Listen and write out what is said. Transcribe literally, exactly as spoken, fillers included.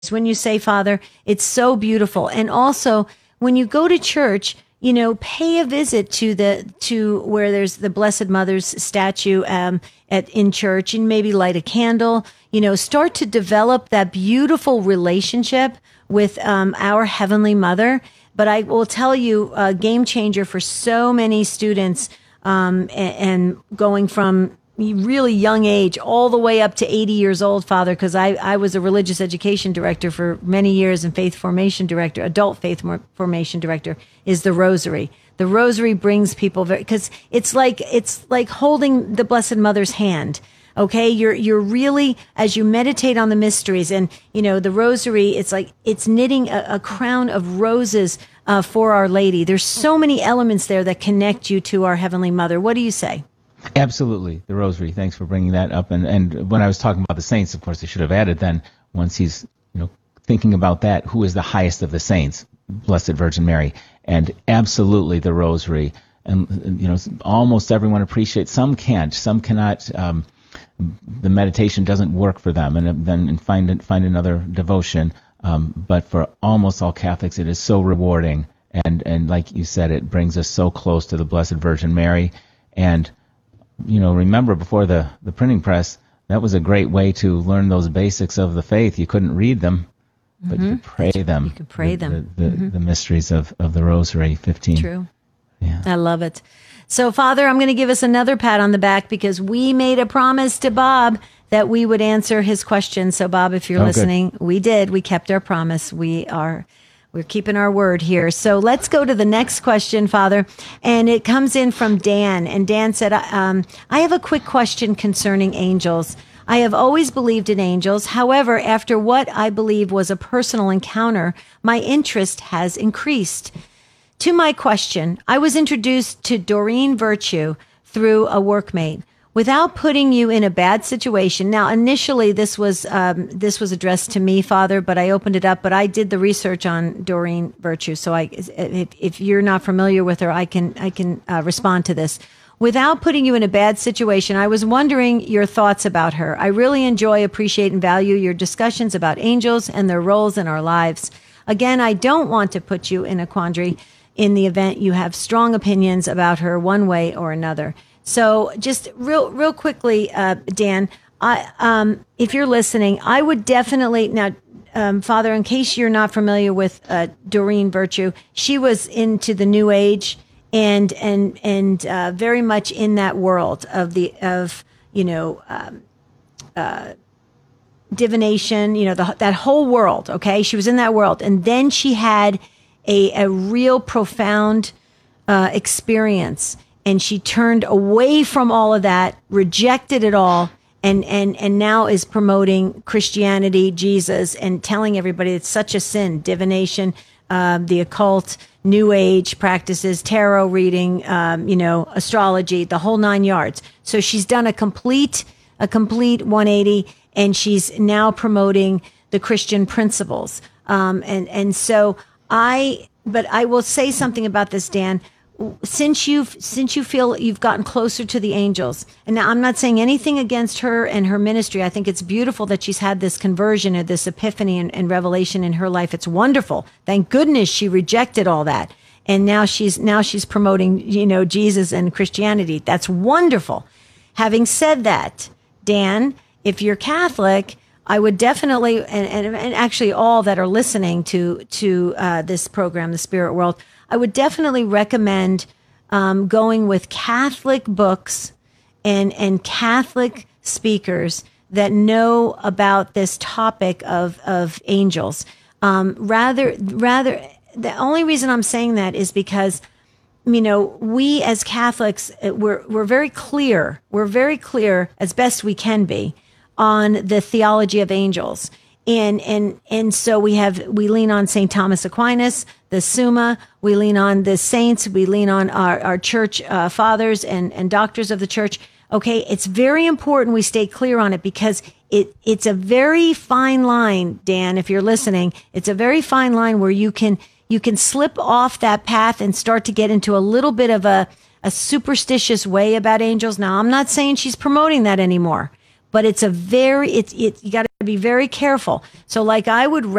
when you say Father, it's so beautiful. And also, when you go to church, you know, pay a visit to the to where there's the Blessed Mother's statue um, at in church, and maybe light a candle. You know, start to develop that beautiful relationship with um, our Heavenly Mother. But I will tell you, a game changer for so many students, um, and, and going from really young age all the way up to eighty years old, Father, because I, I was a religious education director for many years and faith formation director, adult faith formation director, is the rosary. The rosary brings people very, because it's like, it's like holding the Blessed Mother's hand. Okay. You're, you're really, as you meditate on the mysteries and, you know, the rosary, it's like, it's knitting a, a crown of roses uh, for Our Lady. There's so many elements there that connect you to our Heavenly Mother. What do you say? Absolutely. The rosary. Thanks for bringing that up. And, and when I was talking about the saints, of course, I should have added then, once he's, you know, thinking about that, who is the highest of the saints? Blessed Virgin Mary. And absolutely the rosary. And, you know, almost everyone appreciates, some can't, some cannot, um, the meditation doesn't work for them, and then find, find another devotion. Um, but for almost all Catholics, it is so rewarding. And, and like you said, it brings us so close to the Blessed Virgin Mary. And, you know, remember before the, the printing press, that was a great way to learn those basics of the faith. You couldn't read them, but mm-hmm. you could pray them. You could pray the, them. The, the, mm-hmm. the mysteries of, of the Rosary, fifteen. True. Yeah. I love it. So, Father, I'm going to give us another pat on the back because we made a promise to Bob that we would answer his questions. So, Bob, if you're oh, listening, good. we did. We kept our promise. We are... We're keeping our word here. So let's go to the next question, Father. And it comes in from Dan. And Dan said, um, I have a quick question concerning angels. I have always believed in angels. However, after what I believe was a personal encounter, my interest has increased. To my question, I was introduced to Doreen Virtue through a workmate. Without putting you in a bad situation. Now, initially, this was um, this was addressed to me, Father, but I opened it up. But I did the research on Doreen Virtue, so I, if, if you're not familiar with her, I can I can uh, respond to this. Without putting you in a bad situation, I was wondering your thoughts about her. I really enjoy, appreciate, and value your discussions about angels and their roles in our lives. Again, I don't want to put you in a quandary in the event you have strong opinions about her one way or another. So just real, real quickly, uh, Dan, I, um, if you're listening, I would definitely now, um, Father, in case you're not familiar with, uh, Doreen Virtue, she was into the New Age and, and, and, uh, very much in that world of the, of, you know, um, uh, divination, you know, the, that whole world. Okay. She was in that world. And then she had a, a real profound, uh, experience. And she turned away from all of that, rejected it all, and, and, and now is promoting Christianity, Jesus, and telling everybody it's such a sin. Divination, um, the occult, New Age practices, tarot reading, um, you know, astrology, the whole nine yards. So she's done a complete, a complete one eighty, and she's now promoting the Christian principles. Um, and, and so I, but I will say something about this, Dan. Since you've since you feel you've gotten closer to the angels, and now I'm not saying anything against her and her ministry. I think it's beautiful that she's had this conversion and this epiphany and, and revelation in her life. It's wonderful. Thank goodness she rejected all that, and now she's now she's promoting, you know, Jesus and Christianity. That's wonderful. Having said that, Dan, if you're Catholic, I would definitely, and, and, and actually all that are listening to to uh, this program, The Spirit World, I would definitely recommend um, going with Catholic books and and Catholic speakers that know about this topic of of angels. Um, rather, rather, the only reason I'm saying that is because, you know, we as Catholics, we're we're very clear. We're very clear as best we can be on the theology of angels. And, and, and so we have, we lean on Saint Thomas Aquinas, the Summa, we lean on the saints, we lean on our, our church uh, fathers and, and doctors of the church. Okay. It's very important we stay clear on it because it, it's a very fine line, Dan, if you're listening, it's a very fine line where you can, you can slip off that path and start to get into a little bit of a, a superstitious way about angels. Now, I'm not saying she's promoting that anymore, but it's a very, it's, it, you got to be very careful. So like I would